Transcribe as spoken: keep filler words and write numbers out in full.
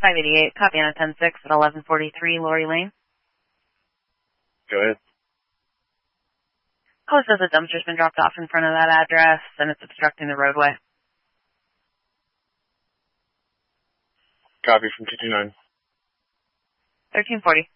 five eighty-eight, copy on a ten six at eleven forty-three Lori Lane. Go ahead. Call says a dumpster's been dropped off in front of that address and it's obstructing the roadway. Copy from two two nine. thirteen forty.